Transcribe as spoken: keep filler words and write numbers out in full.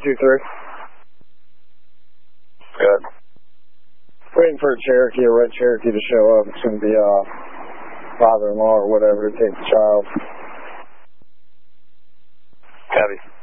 two three. Good. Waiting for a Cherokee, a red Cherokee to show up. It's going to be a father-in-law or whatever to take the child. Copy.